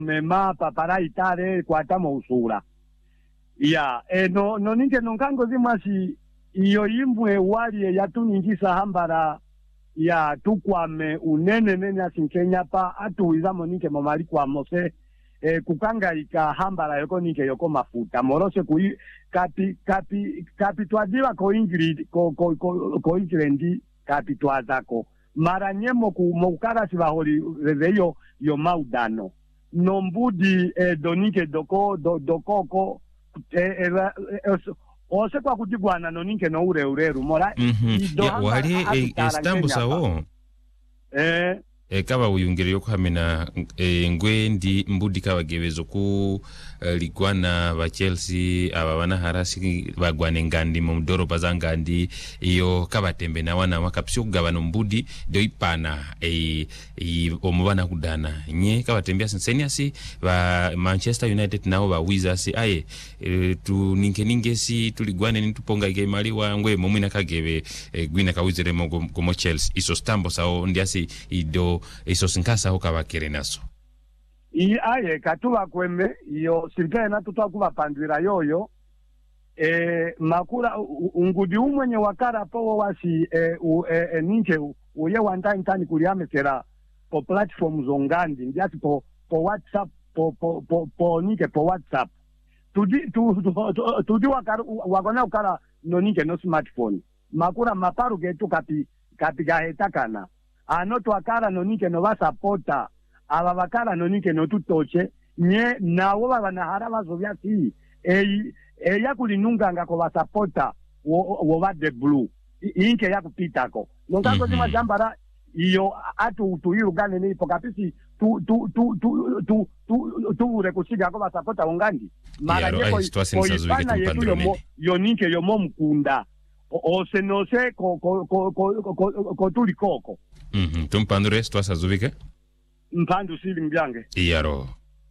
mema para itare kwa tamo usura ya no ninge nonkango zimasi iyo imbwe wali ya tuningisa hambara ya tukwame unene nene asinkenya pa atuiza monike mamali kwa mose kukangaika hambara yoko nike yoko mafuta morose kui kapi twadila ko ingrid ko ingrendi kapi twadako mara nyemo ku mokara sibaholi reveyo yo maudano nombudi donike dokoko ose kwa kutigwana no ninke no ureru mora wali estambu sawo kaba uyungere yoko hamina ngwe ndi mbudi kawa gewezo ku ligwana ba Chelsea ababana harasi bagwane ngandi mu mdoro bazangandi iyo kaba tembe na wana wakapsyo gabano mbudi do ipana omubana kudana nye kaba tembea senseniasi ba Manchester United nao ba Wizards aye ninge si tuligwane nituponga igemali wa ngwe mumina kagebe gwina kawizere mo Chelsea iso stambo sao ndiasi ido iso sinkasa hoka bakere naso aye katuba kweme iyo sirikana tutakuba pandwira yoyo makura ungudi umwenye wakara po wasi ninche uye wantani kuliamesera po platform zongandi ndiasi po WhatsApp po nike po WhatsApp tudi wakona ukara no nike no smartphone makura maparu getu kapi gahetakana anoto akara no nike no basapota aba bakara no nike no tutoche nye nawo bana haraba zobyati yakulinunganga ko basapota wo ba de blue inke yakupitako nonkango zima jambara iyo atu tuyirugane ni pokapisi tu rekusiga ko basapota ongandi mara yeko ipana yetu yo ninke yo momkunda o se no se ko tulikoko tumpandure situação zubike mpandu sili mbyange iyaro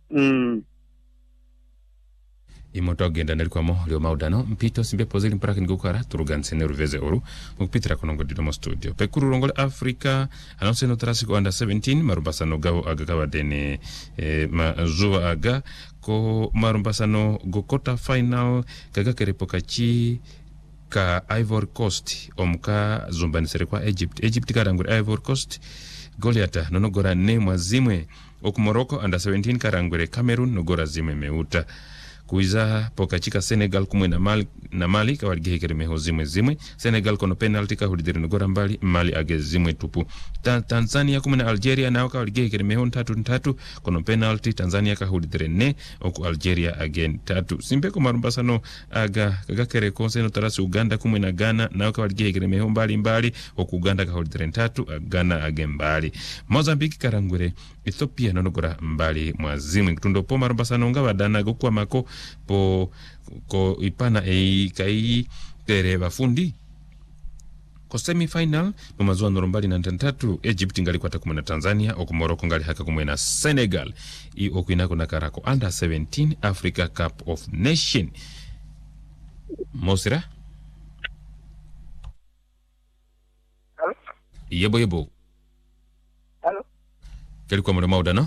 imoto genda nalikwamo leo maudano mpito simbe pozili mpaka ngukara turuganse neruveze oru mukupitira konongo didomo studio pekuru rongola Africa anonse no trasiko under 17 marumbasano gawo agakawa dene mazuwa aga ko marumbasano gokota final kagakerepokachi ka Ivory Coast omka zumbanisere kwa Egypt karangure Ivory Coast Goliata nonogora ne mwazimwe oku Morocco under 17 karangure Cameroon nogora zimwe meuta kuiza pokachika Senegal kumwe na Mali kawaligehekere meho zimwe Senegal kono penalty ka hulidere nogora Mali age zimwe tupu Tanzania kumwe na Algeria nao kawaligehekere meho 3-3 kono penalty Tanzania ka hulidere ne oku Algeria again 3 simbeko marumbasano aga kagakere konse no tarasi Uganda kumwe na Ghana nao kawaligehekere meho mbali oku Uganda ka hulidere 3 Ghana again mbali Mozambique karangure Ethiopia nonogora mbali mwazimwe kutundo po marumbasano ngabadana gokwa mako po ko ipana kai tere bafundi ko semi-final nomazwa norombali na 3 Egypt ngali kwata kumwe na Tanzania oku Morocco ngali haka kumwe na Senegal okuinako na karako under 17 Africa Cup of Nation Mosira Hello yebo Hello kelikuwa mure maudano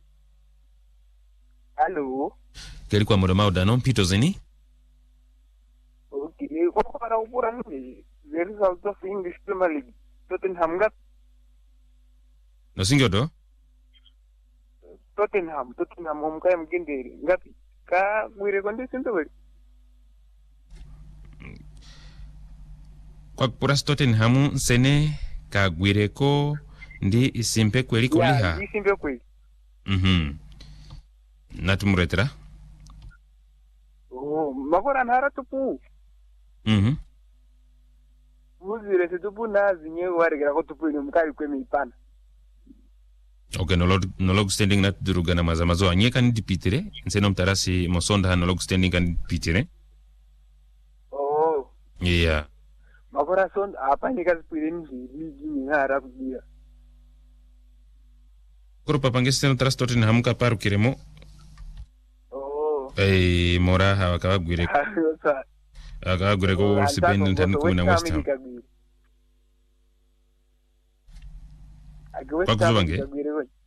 Hello kelikuwa mure maudano mpito zini okay ko para upura ni the result of English Premier League Tottenham gat no singodo Tottenham omka mginde ngapi ka mwire konde sinto kwa puras Tottenham sene ka gwireko ndi isimpe kweli kuliha ndi isimpe kweli natumuretera mabora nara tupu muzire tupu nazi nyewe waregera ko tupu ni mukari kweme ipana okay no log standing nat durugana mazamazo anyeka ndi pitire nseno mtarasi mosonda no log standing kan pitire yeah mabora son apa ni kazi pire ni ngara kudia koro papangese no trastote na hamuka paru kiremo mora hawa kawagwire akagwire ko sipendi ntani kumuna West Ham pakuzo bange